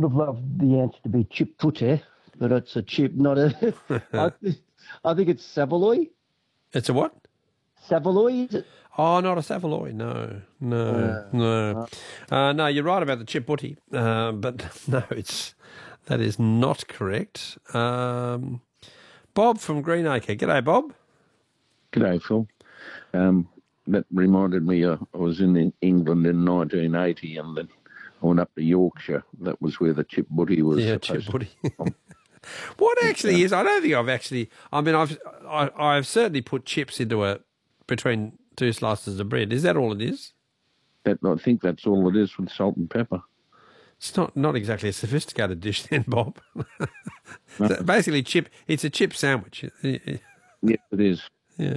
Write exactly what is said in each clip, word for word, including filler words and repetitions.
would have loved the answer to be chip putte, but it's a chip, not a. I, th- I think it's Saveloy. It's a what? Saveloy, is it? Oh, not a Saveloy. No, no, Uh, no. Uh, no, you're right about the chip butty, uh, but no, it's that is not correct. Um, Bob from Greenacre. G'day, Bob. G'day, Phil. Um, that reminded me, uh, I was in England in nineteen eighty, and then I went up to Yorkshire. That was where the chip butty was. Yeah, chip supposed butty. to- What actually is? I don't think I've actually. I mean, I've I, I've certainly put chips into a between two slices of bread. Is that all it is? that, I think that's all it is with salt and pepper. It's not not exactly a sophisticated dish, then, Bob. So basically, chip. It's a chip sandwich. Yes, it is. Yeah,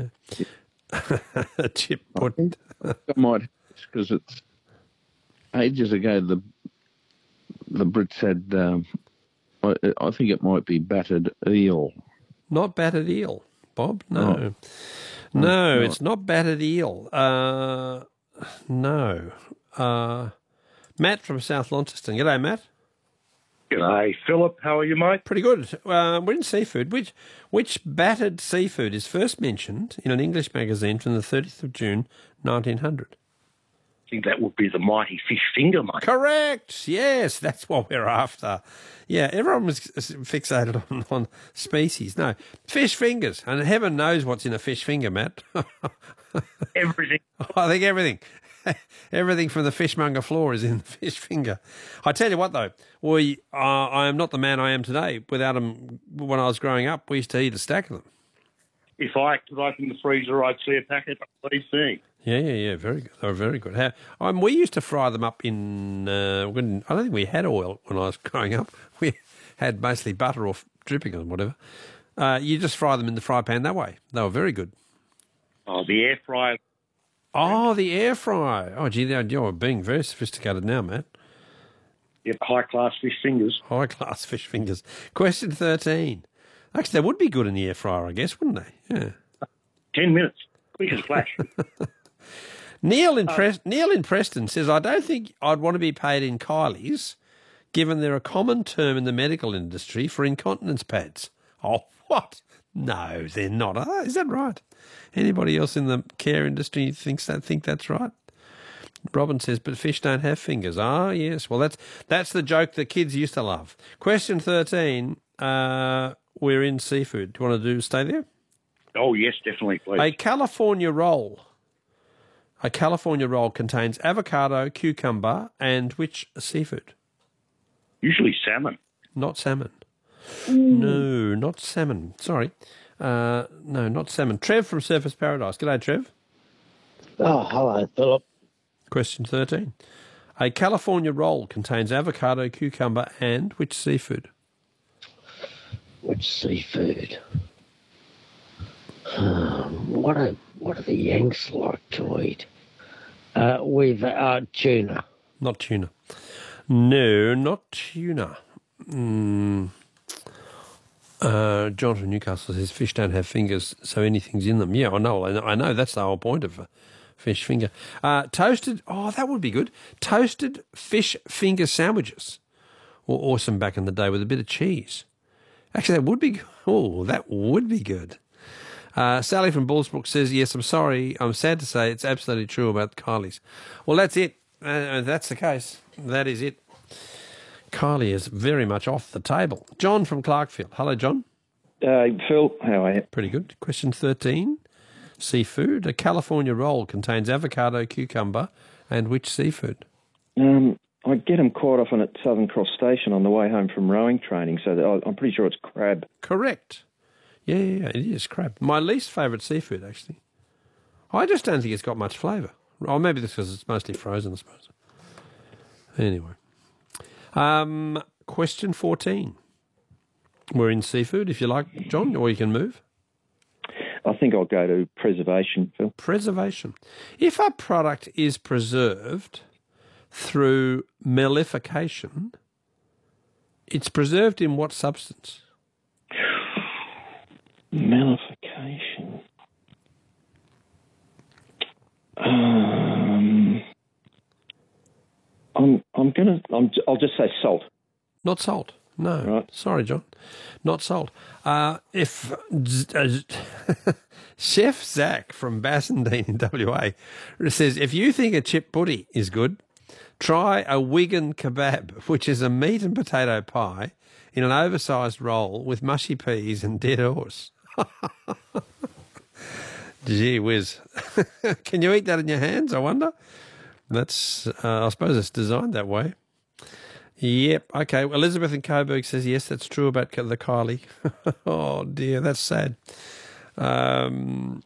a chip I put. think I might, because it's ages ago. The the Brits had. Um, I, I think it might be battered eel. Not battered eel, Bob. No, Oh. no, Oh, it's not battered eel. Uh, no. Uh, Matt from South Launceston. G'day, Matt. G'day, Philip. How are you, mate? Pretty good. Uh, we're in seafood. Which which battered seafood is first mentioned in an English magazine from the thirtieth of June, nineteen hundred? I think that would be the mighty fish finger, mate. Correct. Yes, that's what we're after. Yeah, everyone was fixated on, on species. No, fish fingers. And heaven knows what's in a fish finger, Matt. Everything. I think everything. Everything from the fishmonger floor is in the fish finger. I tell you what, though, we uh, I am not the man I am today without them. When I was growing up, we used to eat a stack of them. If I could open the freezer, I'd see a packet. Please see. Yeah, yeah, yeah. Very good. They were very good. How, um, we used to fry them up in. Uh, when, I don't think we had oil when I was growing up. We had mostly butter or dripping or whatever. Uh, you just fry them in the fry pan that way. They were very good. Oh, the air fryer. Oh, the air fryer. Oh, gee, now you're being very sophisticated now, Matt. Yep, high-class fish fingers. High class fish fingers. Question thirteen. Actually, they would be good in the air fryer, I guess, wouldn't they? Yeah. Ten minutes. Quick as flash. Neil in, Pres- Neil in Preston says, I don't think I'd want to be paid in Kylies, given they're a common term in the medical industry for incontinence pads. Oh, what? No, they're not. Are they? Is that right? Anybody else in the care industry thinks that think that's right? Robin says, but fish don't have fingers. Ah, yes. Well, that's that's the joke that kids used to love. Question thirteen. Uh, we're in seafood. Do you want to do stay there? Oh, yes, definitely, please. A California roll. A California roll contains avocado, cucumber, and which seafood? Usually salmon. Not salmon. No, not salmon. Sorry. Uh, no, not salmon. Trev from Surface Paradise. G'day, Trev. Oh, hello, Philip. Question thirteen. A California roll contains avocado, cucumber, and which seafood? Which seafood? Um, what do what do the Yanks like to eat? Uh, with uh, tuna. Not tuna. No, not tuna. Mm. Uh, John from Newcastle says fish don't have fingers, so anything's in them. Yeah, I know. I know, I know that's the whole point of a fish finger. Uh, toasted, oh, that would be good. Toasted fish finger sandwiches were awesome back in the day with a bit of cheese. Actually, that would be, oh, that would be good. Uh, Sally from Bullsbrook says, yes, I'm sorry. I'm sad to say it's absolutely true about Kylie's. Well, that's it. Uh, that's the case. That is it. Kylie is very much off the table. John from Clarkfield. Hello, John. Uh, Phil, how are you? Pretty good. Question thirteen. Seafood. A California roll contains avocado, cucumber, and which seafood? Um, I get them quite often at Southern Cross Station on the way home from rowing training, so I'm pretty sure it's crab. Correct. Yeah, yeah, yeah, it is crab. My least favourite seafood, actually. I just don't think it's got much flavour. Or maybe that's because it's mostly frozen, I suppose. Anyway. Um, question fourteen. We're in seafood, if you like, John, or you can move. I think I'll go to preservation, Phil. Preservation. If a product is preserved through mellification, it's preserved in what substance? Mellification. Um, I'm I'm gonna I'm, I'll just say salt. Not sold. No. Right. Sorry, John. Not sold. Uh, if uh, Chef Zach from Bassendean in W A says, if you think a chip putty is good, try a Wigan kebab, which is a meat and potato pie in an oversized roll with mushy peas and dead horse. Gee whiz. Can you eat that in your hands, I wonder? That's, uh, I suppose it's designed that way. Yep. Okay. Well, Elizabeth in Coburg says, yes, that's true about the Kylie. Oh, dear. That's sad. Um,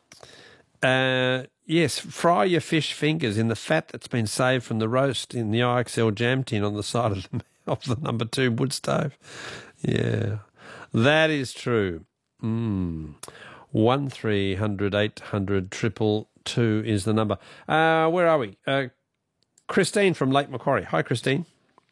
uh, yes. Fry your fish fingers in the fat that's been saved from the roast in the I X L jam tin on the side of the, of the number two wood stove. Yeah. That is true. Mm. One three hundred eight hundred triple two is the number. Uh, where are we? Uh, Christine from Lake Macquarie. Hi, Christine.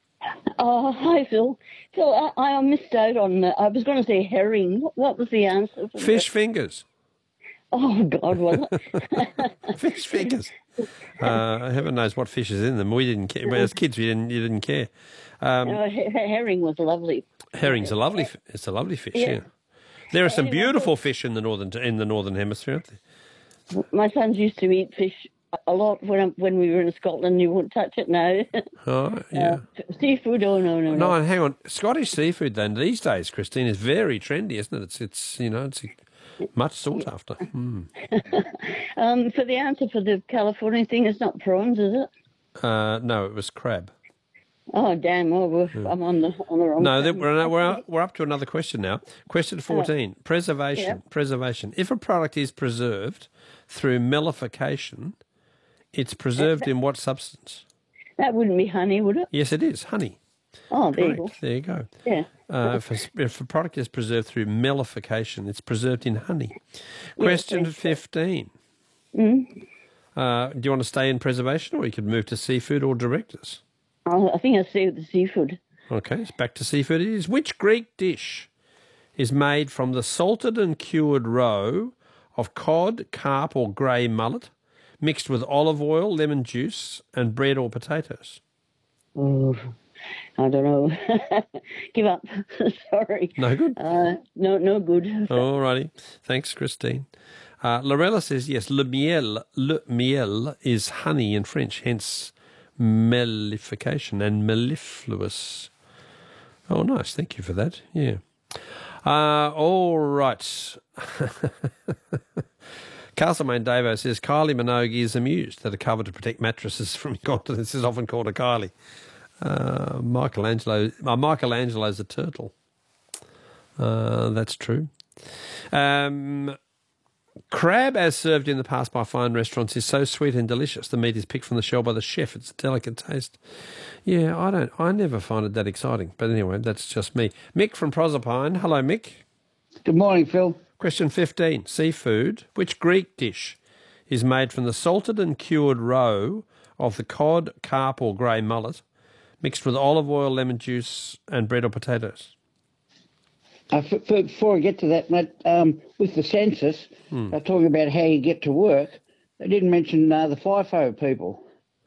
Oh, hi, Phil. Phil, I, I missed out on, uh, I was going to say herring. What, what was the answer? For Fish that? fingers. Oh, God, was it? Fish fingers. Uh, heaven knows what fish is in them. We didn't care. Well, as kids, we didn't. You didn't care. Um, No, her- herring was lovely. herring's a lovely. f- It's a lovely fish. Yeah. Yeah. There are some Anyway, beautiful fish in the northern in the northern hemisphere, aren't there? My sons used to eat fish a lot when I, when we were in Scotland. You won't touch it now. Oh, yeah. Uh, seafood, oh, no, no, No, no. and hang on. Scottish seafood then these days, Christine, is very trendy, isn't it? It's it's you know it's much sought after. Mm. Um, for the answer for the California thing, it's not prawns, is it? Uh, no, it was crab. Oh, damn. Oh, we're, I'm on the, on the wrong No, side. then we're, we're we're up to another question now. Question fourteen: preservation. Yeah. Preservation. If a product is preserved through mellification, it's preserved in what substance? That wouldn't be honey, would it? Yes, it is honey. Oh, there you Correct. go. There you go. Yeah. Uh, if, a, if a product is preserved through mellification, it's preserved in honey. Question yes. fifteen. Mm. Uh, do you want to stay in preservation, or you could move to seafood or directors? Oh, I think I saved the seafood. Okay, it's back to seafood it is. Which Greek dish is made from the salted and cured roe of cod, carp or grey mullet, mixed with olive oil, lemon juice and bread or potatoes? Oh, I don't know. Give up. Sorry. No good? Uh, no, no good. All righty. Thanks, Christine. Uh, Lorella says, yes, le miel, le miel is honey in French, hence mellification and mellifluous. Oh, nice. Thank you for that. Yeah. Uh, all right. Castlemaine Davo says, Kylie Minogue is amused that a cover to protect mattresses from incontinence is often called a Kylie. Uh, Michelangelo, uh, Michelangelo's a turtle. Uh, that's true. Um, crab, as served in the past by fine restaurants, is so sweet and delicious. The meat is picked from the shell by the chef. It's a delicate taste. Yeah, I don't. I never find it that exciting. But anyway, that's just me. Mick from Proserpine. Hello, Mick. Good morning, Phil. Question fifteen. Seafood. Which Greek dish is made from the salted and cured roe of the cod, carp or grey mullet, mixed with olive oil, lemon juice and bread or potatoes? Uh, f- f- before I get to that, mate, um, with the census, Hmm. they're talking about how you get to work. They didn't mention uh, the FIFO people.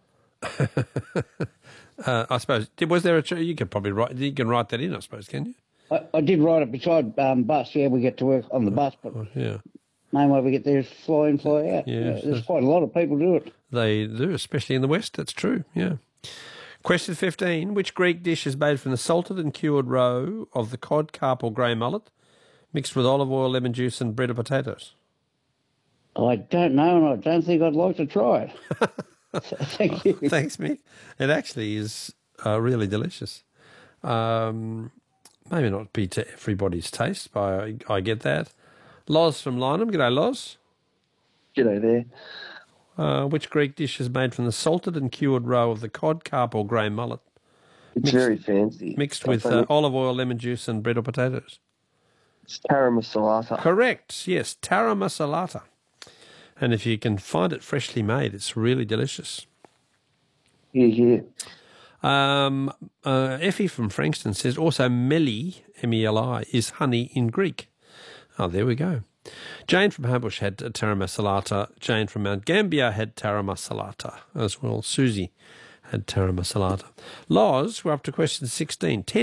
uh, I suppose. Was there a? ch- You could probably write. You can write that in. I suppose. Can you? I, I did write it beside um, bus. Yeah, we get to work on the bus, but Oh, yeah, main way we get there is fly in, fly out. Yeah, Yeah, so- there's quite a lot of people do it. they do, especially in the West. That's true. Yeah. Question fifteen. Which Greek dish is made from the salted and cured roe of the cod, carp or grey mullet, mixed with olive oil, lemon juice and bread or potatoes? I don't know, and I don't think I'd like to try it. So, thank you. Thanks, Mick. It actually is uh, really delicious. Um, maybe not be to everybody's taste, but I, I get that. Loz from Lynham. G'day, Loz. G'day there. Uh, which Greek dish is made from the salted and cured roe of the cod, carp or grey mullet, It's Mixed- very fancy. mixed I with find uh, it- olive oil, lemon juice and bread or potatoes? It's tara masalata. Correct, yes, tara masalata. And if you can find it freshly made, it's really delicious. Yeah, yeah. Um, uh, Effie from Frankston says also meli, M E L I, is honey in Greek. Oh, there we go. Jane from Homebush had tara masalata. Jane from Mount Gambier had tara masalata as well. Susie had tara masalata. Loz, we're up to question sixteen. Ten